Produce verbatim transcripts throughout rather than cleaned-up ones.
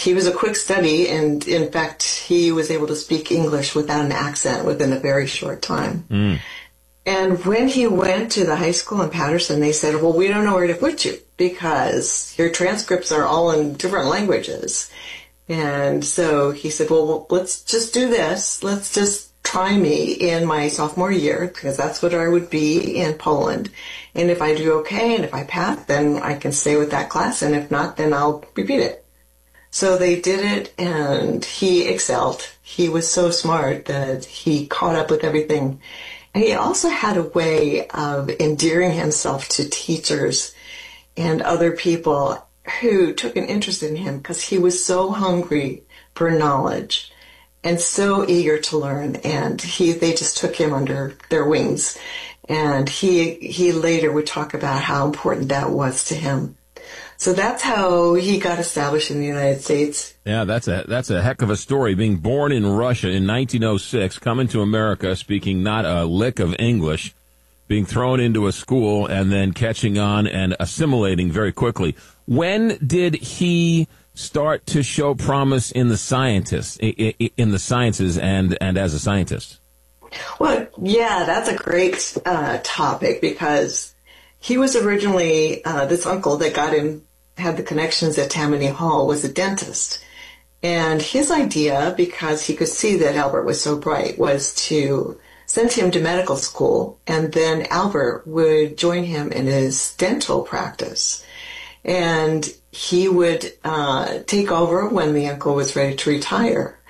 he was a quick study, and in fact, he was able to speak English without an accent within a very short time. Mm. And when he went to the high school in Patterson, they said, well, we don't know where to put you because your transcripts are all in different languages. And so he said, well, let's just do this. Let's just try me in my sophomore year, because that's what I would be in Poland. And if I do okay, and if I pass, then I can stay with that class. And if not, then I'll repeat it. So they did it, and he excelled. He was so smart that he caught up with everything. And he also had a way of endearing himself to teachers and other people who took an interest in him because he was so hungry for knowledge and so eager to learn. And he they just took him under their wings. And he he later would talk about how important that was to him. So that's how he got established in the United States. Yeah, that's a that's a heck of a story. Being born in Russia in nineteen oh six, coming to America, speaking not a lick of English, being thrown into a school, and then catching on and assimilating very quickly. When did he start to show promise in the scientists, in the sciences, and and as a scientist? Well, yeah, that's a great uh, topic because he was originally uh, this uncle that got him. Had the connections at Tammany Hall, was a dentist. And his idea, because he could see that Albert was so bright, was to send him to medical school, and then Albert would join him in his dental practice. And he would uh, take over when the uncle was ready to retire.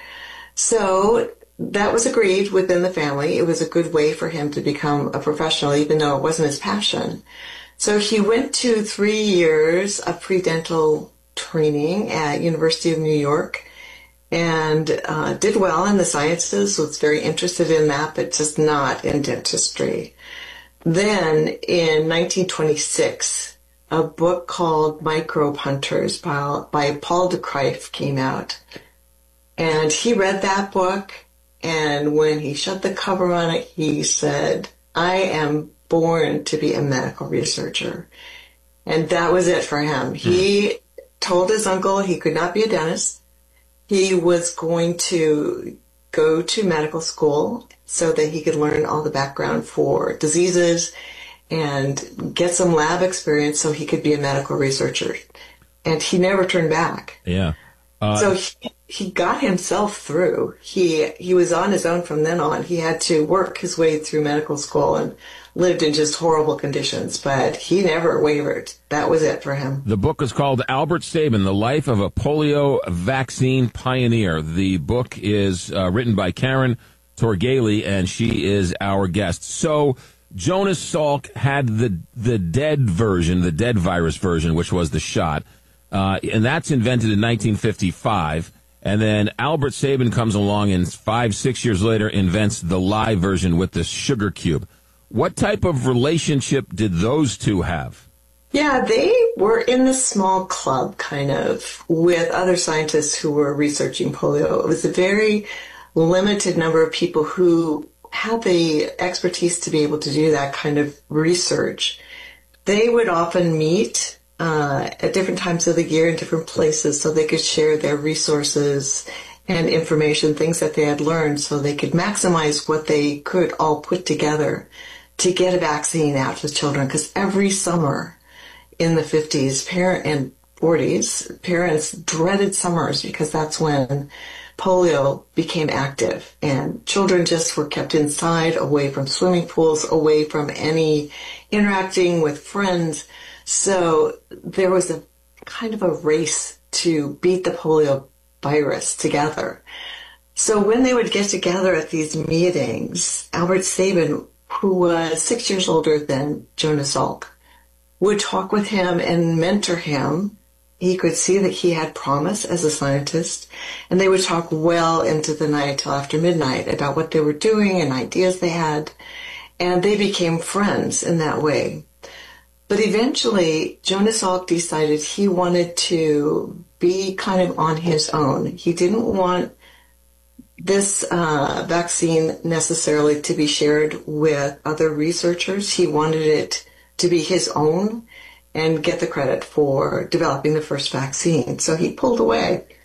So that was agreed within the family. It was a good way for him to become a professional, even though it wasn't his passion. So he went to three years of pre-dental training at University of New York and uh, did well in the sciences, was very interested in that, but just not in dentistry. Then in nineteen twenty-six, a book called Microbe Hunters by, by Paul de Kruif came out. And he read that book, and when he shut the cover on it, he said, I am born to be a medical researcher. And that was it for him. He told his uncle he could not be a dentist. He was going to go to medical school so that he could learn all the background for diseases and get some lab experience so he could be a medical researcher. And he never turned back. Yeah. Uh, so he, he got himself through. He he was on his own from then on. He had to work his way through medical school and lived in just horrible conditions, but he never wavered. That was it for him. The book is called Albert Sabin, The Life of a Polio Vaccine Pioneer. The book is uh, written by Karen Torghele, and she is our guest. So Jonas Salk had the the dead version, the dead virus version, which was the shot. Uh, and that's invented in nineteen fifty-five. And then Albert Sabin comes along and five, six years later invents the live version with the sugar cube. What type of relationship did those two have? Yeah, they were in this small club, kind of, with other scientists who were researching polio. It was a very limited number of people who had the expertise to be able to do that kind of research. They would often meet Uh, at different times of the year in different places so they could share their resources and information, things that they had learned, so they could maximize what they could all put together to get a vaccine out to children. Because every summer in the fifties parent and forties, parents dreaded summers because that's when polio became active and children just were kept inside, away from swimming pools, away from any interacting with friends. So there was a kind of a race to beat the polio virus together. So when they would get together at these meetings, Albert Sabin, who was six years older than Jonas Salk, would talk with him and mentor him. He could see that he had promise as a scientist, and they would talk well into the night till after midnight about what they were doing and ideas they had, and they became friends in that way. But eventually, Jonas Salk decided he wanted to be kind of on his own. He didn't want this uh, vaccine necessarily to be shared with other researchers. He wanted it to be his own and get the credit for developing the first vaccine. So he pulled away.